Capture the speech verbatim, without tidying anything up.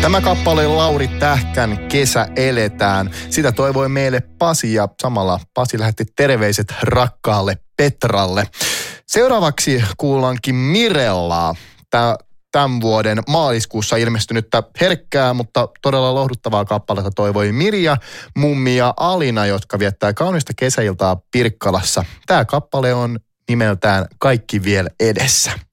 Tämä kappale Lauri Tähkän Kesä eletään. Sitä toivoi meille Pasi ja samalla Pasi lähetti terveiset rakkaalle Petralle. Seuraavaksi kuullaankin Mirellaa. Tämä tämän vuoden maaliskuussa ilmestynyttä herkkää, mutta todella lohduttavaa kappaletta toivoi Mirja, Mummi ja Alina, jotka viettää kaunista kesäiltaa Pirkkalassa. Tämä kappale on nimeltään Kaikki vielä edessä.